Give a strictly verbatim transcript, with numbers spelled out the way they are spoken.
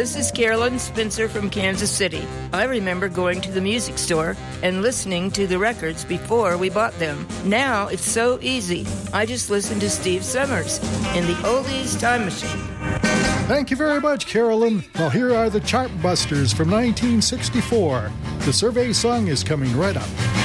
This is Carolyn Spencer from Kansas City. I remember going to the music store and listening to the records before we bought them. Now it's so easy. I just listen to Steve Summers in the Oldies Time Machine. Thank you very much, Carolyn. Well, here are the Chartbusters from nineteen sixty-four. The survey song is coming right up.